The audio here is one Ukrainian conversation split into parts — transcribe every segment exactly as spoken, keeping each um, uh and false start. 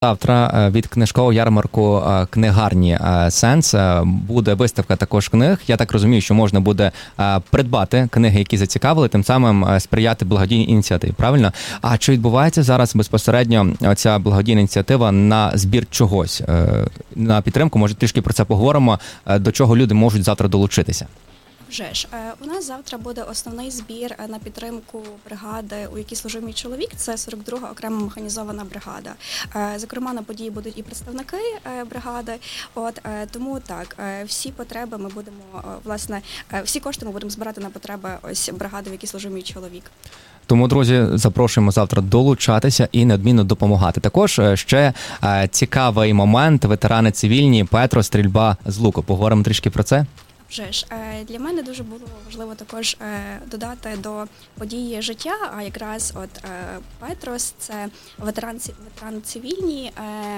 Завтра від книжкового ярмарку книгарні «Сенс» буде виставка також книг. Я так розумію, що можна буде придбати книги, які зацікавили, тим самим сприяти благодійній ініціативі, правильно? А чи відбувається зараз безпосередньо ця благодійна ініціатива на збір чогось? На підтримку, може, трішки про це поговоримо, до чого люди можуть завтра долучитися? Вже ж, у нас завтра буде основний збір на підтримку бригади, у якій служив мій чоловік. Це сорок друга окрема механізована бригада. Зокрема, на події будуть і представники бригади. От тому так, всі потреби ми будемо, власне, всі кошти ми будемо збирати на потреби ось бригади, в якій служив мій чоловік. Тому, друзі, запрошуємо завтра долучатися і неодмінно допомагати. Також ще цікавий момент: ветерани цивільні, Петро, стрільба з луку. Поговоримо трішки про це. Вже ж, для мене дуже було важливо також додати до події життя, а якраз от Петрос – це ветеран, ветеран цивільний,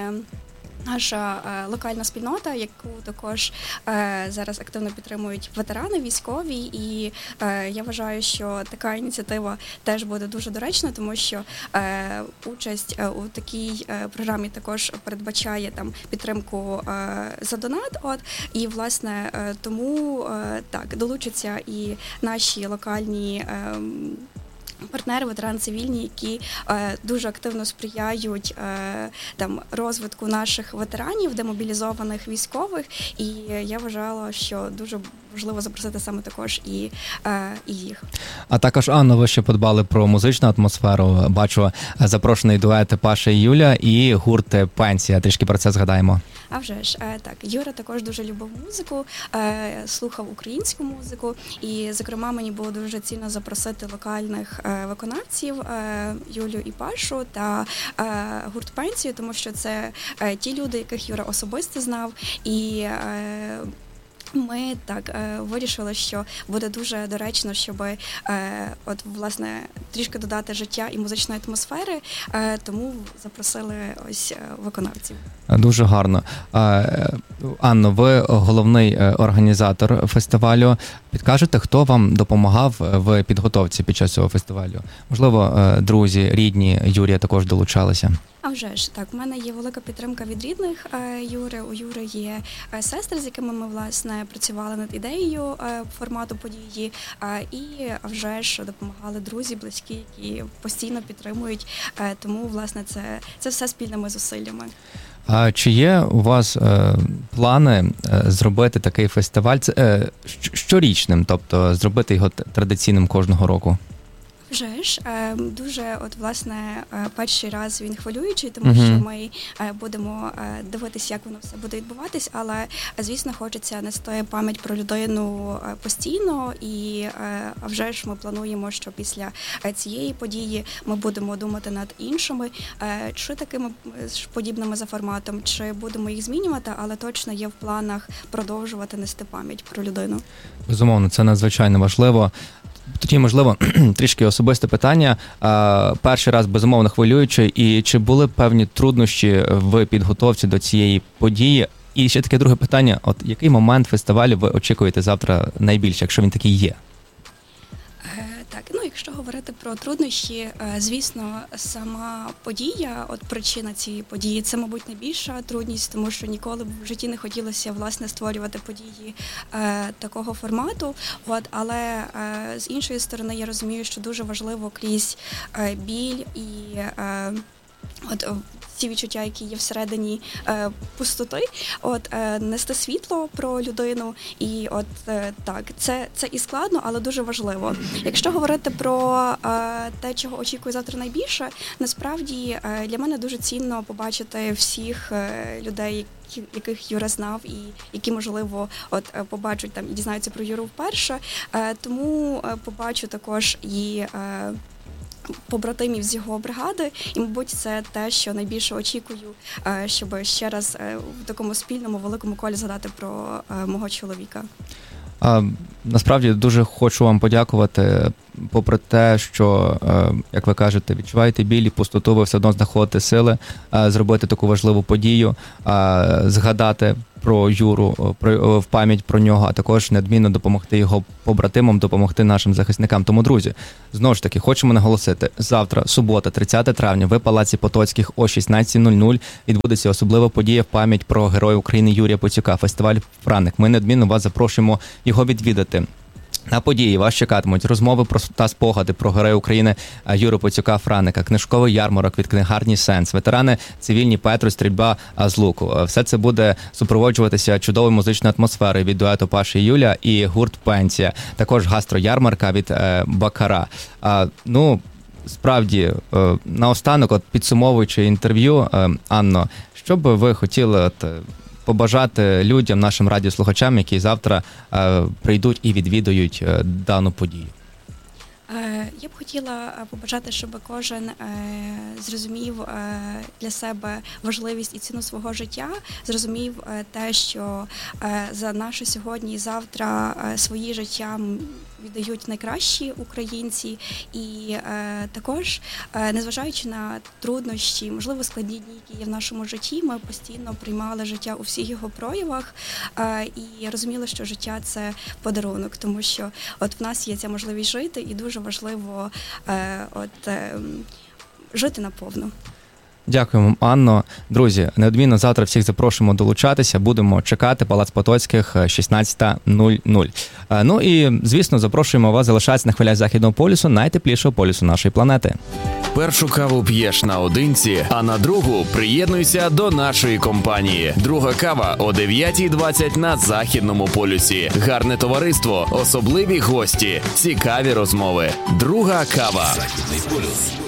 наша локальна спільнота, яку також зараз активно підтримують ветерани військові, і я вважаю, що така ініціатива теж буде дуже доречна, тому що участь у такій програмі також передбачає там підтримку за донат. От і власне тому так долучаться і наші локальні партнери, ветерани цивільні, які е, дуже активно сприяють е, там розвитку наших ветеранів, демобілізованих військових. І я вважала, що дуже важливо запросити саме також і, е, і їх. А також, Анна, ви ще подбали про музичну атмосферу. Бачу запрошений дует Паша і Юля і гурт «Пенсія». Трішки про це згадаємо. А вже ж, е, так, Юра також дуже любив музику, е, слухав українську музику, і, зокрема, мені було дуже цінно запросити локальних е, виконавців е, Юлю і Пашу та е, гурт «Пенсію», тому що це е, ті люди, яких Юра особисто знав, і е, ми так вирішили, що буде дуже доречно, щоб от власне трішки додати життя і музичної атмосфери, тому запросили ось виконавців. Дуже гарно. Анно, ви головний організатор фестивалю. Підкажете, хто вам допомагав в підготовці під час цього фестивалю? Можливо, друзі, рідні Юрія також долучалися? А вже ж, так, в мене є велика підтримка від рідних Юри. У Юри є сестри, з якими ми, власне, працювали над ідеєю формату події, і, а вже ж, допомагали друзі, близькі, які постійно підтримують, тому, власне, це, це все спільними зусиллями. А чи є у вас е, плани е, зробити такий фестиваль е, щорічним, тобто зробити його традиційним кожного року? Вже ж, дуже, от, власне, перший раз він хвилюючий, тому uh-huh. що ми будемо дивитися, як воно все буде відбуватись, але, звісно, хочеться нести пам'ять про людину постійно, і, а вже ж, ми плануємо, що після цієї події ми будемо думати над іншими, чи такими ж подібними за форматом, чи будемо їх змінювати, але точно є в планах продовжувати нести пам'ять про людину. Безумовно, це надзвичайно важливо. Тоді, можливо, трішки особисте питання. Перший раз, безумовно, хвилюючий. І чи були певні труднощі в підготовці до цієї події? І ще таке друге питання. От який момент фестивалю ви очікуєте завтра найбільше, якщо він такий є? Так, ну, якщо говорити про труднощі, звісно, сама подія, от причина цієї події, це, мабуть, найбільша трудність, тому що ніколи б в житті не хотілося, власне, створювати події е, такого формату. От, але е, з іншої сторони, я розумію, що дуже важливо крізь е, біль і е, от ці відчуття, які є всередині е, пустоти, от е, нести світло про людину, і от е, так, це, це і складно, але дуже важливо. Якщо говорити про е, те, чого очікую завтра найбільше, насправді е, для мене дуже цінно побачити всіх е, людей, яких Юра знав, і які, можливо, от побачать там і дізнаються про Юру вперше, е, тому е, побачу також і е, побратимів з його бригади, і, мабуть, це те, що найбільше очікую, щоб ще раз в такому спільному великому колі згадати про мого чоловіка. А, насправді дуже хочу вам подякувати, попри те, що, як ви кажете, відчуваєте біль і пустоту, ви все одно знаходите сили зробити таку важливу подію, згадати про Юру, про, в пам'ять про нього, а також неодмінно допомогти його побратимам, допомогти нашим захисникам. Тому, друзі, знову ж таки, хочемо наголосити, завтра, субота, тридцяте травня, в Палаці Потоцьких о шістнадцятій нуль нуль відбудеться особлива подія в пам'ять про Героя України Юрія Поцюка, фестиваль «Франик». Ми неодмінно вас запрошуємо його відвідати. На події вас чекатимуть розмови про та спогади про Героя України Юрія Поцюка Франика, книжковий ярмарок від книгарні «Сенс», ветерани цивільні Петру, стрільба з луку. Все це буде супроводжуватися чудовою музичною атмосферою від дуету Паші і Юля і гурт «Пенсія». Також гастроярмарка від е, Бакара. А, ну, справді, е, наостанок, от підсумовуючи інтерв'ю, е, Анно, що би ви хотіли от, побажати людям, нашим радіослухачам, які завтра е, прийдуть і відвідують е, дану подію? Я б хотіла побажати, щоб кожен е, зрозумів е, для себе важливість і ціну свого життя, зрозумів е, те, що е, за наше сьогодні і завтра е, свої життя віддають найкращі українці, і е, також, е, незважаючи на труднощі, можливо, складні дні, які є в нашому житті, ми постійно приймали життя у всіх його проявах е, і розуміли, що життя – це подарунок, тому що от в нас є ця можливість жити, і дуже важливо е, от, е, жити наповну. Дякуємо, Анно. Друзі, неодмінно завтра всіх запрошуємо долучатися. Будемо чекати. Палац Потоцьких, шістнадцята нуль нуль. Ну і, звісно, запрошуємо вас залишатися на хвилях Західного полюсу, найтеплішого полюсу нашої планети. Першу каву п'єш наодинці, а на другу приєднуйся до нашої компанії. Друга кава о дев'ятій двадцять на Західному полюсі. Гарне товариство, особливі гості, цікаві розмови. Друга кава. Західний полюс.